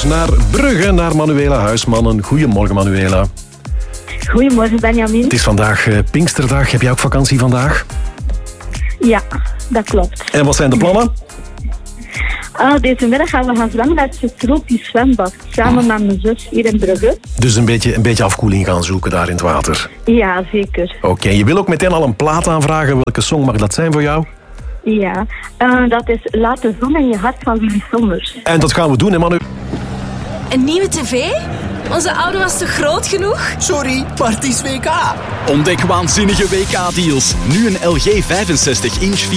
dus naar Brugge, naar Manuela Huismannen. Goedemorgen, Manuela. Goedemorgen, Benjamin. Het is vandaag Pinksterdag. Heb jij ook vakantie vandaag? Ja, dat klopt. En wat zijn de plannen? Deze middag gaan we gaan zwemmen naar het tropisch zwembad. Samen met mijn zus hier in Brugge. Dus een beetje afkoeling gaan zoeken daar in het water. Ja, zeker. Oké, je wil ook meteen al een plaat aanvragen. Welke song mag dat zijn voor jou? Ja, dat is Laat de zon in je hart van Willy Sommers. En dat gaan we doen, hè, Manu? Een nieuwe tv? Onze oude was te groot genoeg? Sorry, maar het is WK. Ontdek waanzinnige WK-deals. Nu een LG 65-inch